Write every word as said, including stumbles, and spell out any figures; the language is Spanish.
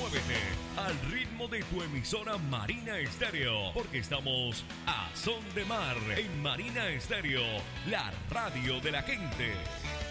muévete al ritmo de tu emisora Marina Estéreo, porque estamos a son de mar en Marina Estéreo, la radio de la gente.